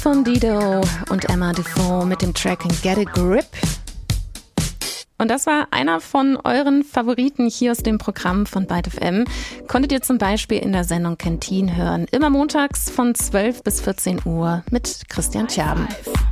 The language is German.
von Dido und Emma Defoe mit dem Track Get a Grip. Und das war einer von euren Favoriten hier aus dem Programm von Byte FM. Konntet ihr zum Beispiel in der Sendung Canteen hören. Immer montags von 12 bis 14 Uhr mit Christian Tschaben.